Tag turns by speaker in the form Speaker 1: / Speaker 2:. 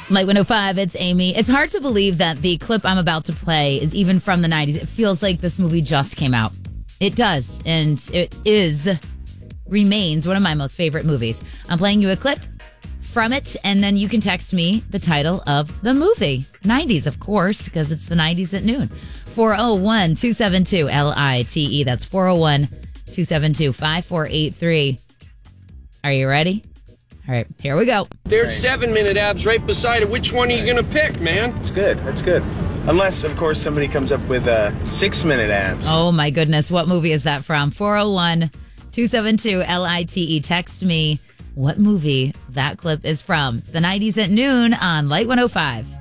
Speaker 1: Light 105, it's Amy. It's hard to believe that the clip I'm about to play is even from the 90s. It feels like this movie just came out. It does, and remains one of my most favorite movies. I'm playing you a clip from it, and then you can text me the title of the movie. 90s, of course, because it's the 90s at noon. 401-272-LITE. That's 401-272-5483. Are you ready? All right, here we go.
Speaker 2: There's 7-minute abs right beside it. Which one are you going to pick, man?
Speaker 3: That's good. That's good. Unless, of course, somebody comes up with 6-minute abs.
Speaker 1: Oh, my goodness. What movie is that from? 401-272-LITE. Text me what movie that clip is from. It's the 90s at noon on Light 105.